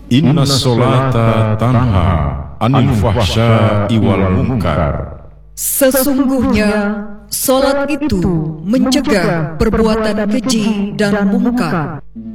Inna sholata tanha anil fahsya'i wal munkar. Sesungguhnya salat itu mencegah perbuatan keji dan mungkar.